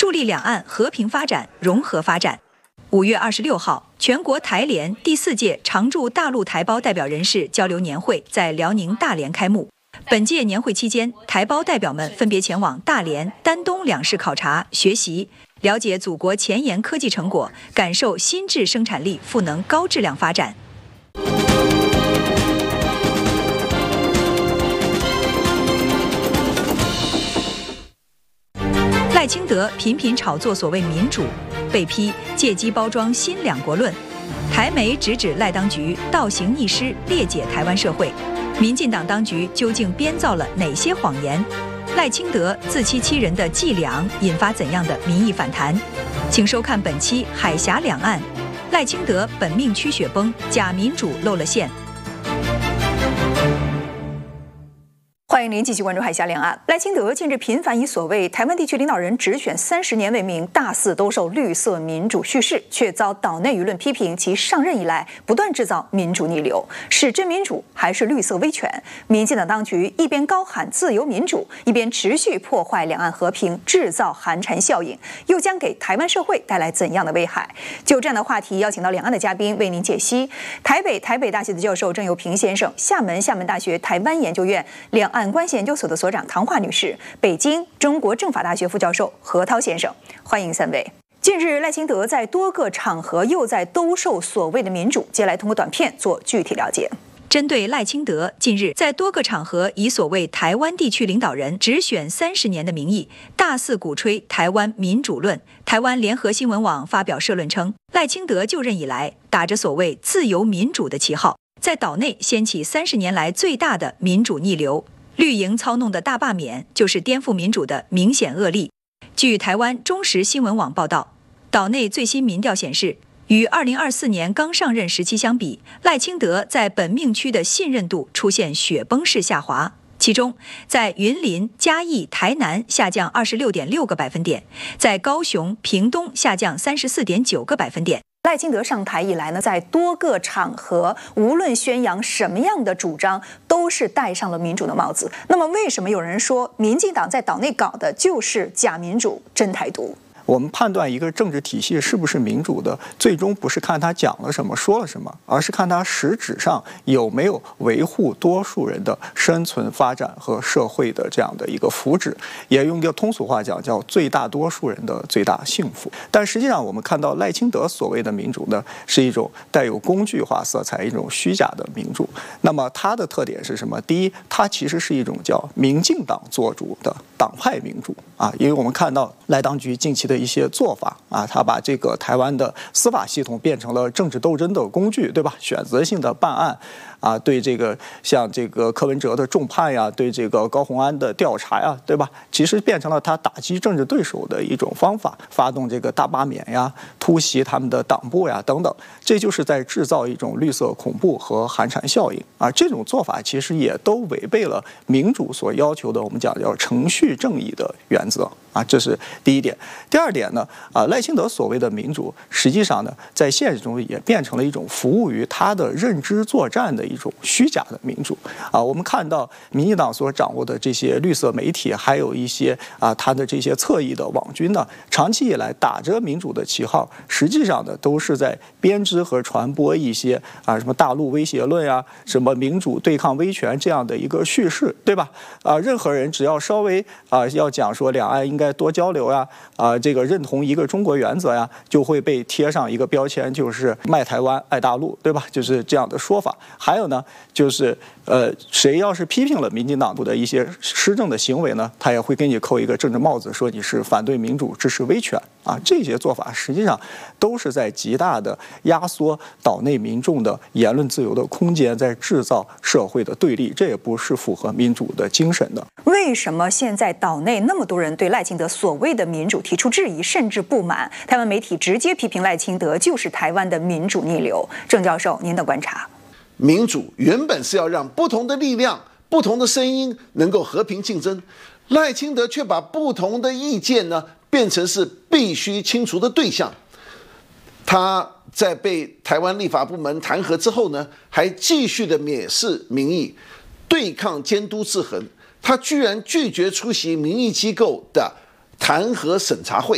助力两岸和平发展、融合发展。5月26号，全国台联第4届常驻大陆台胞代表人士交流年会在辽宁大连开幕。本届年会期间，台胞代表们分别前往大连、丹东两市考察学习，了解祖国前沿科技成果，感受新质生产力赋能高质量发展。赖清德频频炒作所谓民主，被批借机包装新两国论。台媒直指赖当局倒行逆施，裂解台湾社会。民进党当局究竟编造了哪些谎言？赖清德自欺欺人的伎俩引发怎样的民意反弹？请收看本期《海峡两岸》，赖清德本命区雪崩，假民主露了馅。欢迎您继续关注海峡两岸。赖清德近日频繁以所谓台湾地区领导人直选30年为名，大肆兜售绿色民主叙事，却遭岛内舆论批评其上任以来不断制造民主逆流，是真民主还是绿色威权？民进党当局一边高喊自由民主，一边持续破坏两岸和平，制造寒蝉效应，又将给台湾社会带来怎样的危害？就这样的话题，邀请到两岸的嘉宾为您解析。台北大学的教授郑友平先生，厦门大学台湾研究院两岸关系研究所的所长唐华女士，北京中国政法大学副教授何涛先生，欢迎3位。近日，赖清德在多个场合又在兜售所谓的民主，接下来通过短片做具体了解。针对赖清德近日在多个场合以所谓台湾地区领导人直选30年的名义，大肆鼓吹台湾民主论，台湾联合新闻网发表社论称，赖清德就任以来，打着所谓自由民主的旗号，在岛内掀起30年来最大的民主逆流。绿营操弄的大罢免就是颠覆民主的明显恶例。据台湾中时新闻网报道，岛内最新民调显示，与2024年刚上任时期相比，赖清德在本命区的信任度出现雪崩式下滑。其中，在云林、嘉义、台南下降26.6个百分点，在高雄、屏东下降34.9个百分点。赖清德上台以来呢，在多个场合，无论宣扬什么样的主张，都是戴上了民主的帽子。那么，为什么有人说民进党在岛内搞的就是假民主、真台独？ 我们判断一个政治体系是不是民主的，最终不是看他讲了什么、说了什么，而是看他实质上有没有维护多数人的生存、发展和社会的这样的一个福祉，也用一个通俗话讲，叫最大多数人的最大幸福。但实际上，我们看到赖清德所谓的民主呢，是一种带有工具化色彩、一种虚假的民主。那么它的特点是什么？第一，它其实是一种叫民进党做主的党派民主啊，因为我们看到赖当局近期的一些做法啊，他把这个台湾的司法系统变成了政治斗争的工具，对吧？选择性的办案啊，对这个像这个柯文哲的重判呀，对这个高虹安的调查呀，对吧？其实变成了他打击政治对手的一种方法，发动这个大罢免呀，突袭他们的党部呀等等，这就是在制造一种绿色恐怖和寒蝉效应啊。这种做法其实也都违背了民主所要求的我们讲叫程序正义的原则啊，这是第一点。第二点呢，赖清德所谓的民主，实际上呢，在现实中也变成了一种服务于他的认知作战的一种虚假的民主啊。我们看到民进党所掌握的这些绿色媒体，还有一些他的这些侧翼的网军呢，长期以来打着民主的旗号，实际上呢，都是在编织和传播一些什么大陆威胁论啊，什么民主对抗威权这样的一个叙事，对吧？任何人只要稍微要讲说两岸应该多交流呀，这个认同一个中国原则呀，就会被贴上一个标签，就是卖台湾爱大陆，对吧？就是这样的说法。还有呢，就是谁要是批评了民进党的一些施政的行为呢，他也会给你扣一个政治帽子，说你是反对民主、支持威权啊。这些做法实际上都是在极大的压缩岛内民众的言论自由的空间，在制造社会的对立，这也不是符合民主的精神的。 为什么现在岛内那么多人对赖清德所谓的民主提出质疑，甚至不满？台湾媒体直接批评赖清德就是台湾的民主逆流。郑教授，您的观察？ 民主原本是要让不同的力量、不同的声音能够和平竞争，赖清德却把不同的意见呢变成是必须清除的对象。他在被台湾立法部门弹劾之后呢，还继续的蔑视民意，对抗监督制衡。他居然拒绝出席民意机构的弹劾审查会。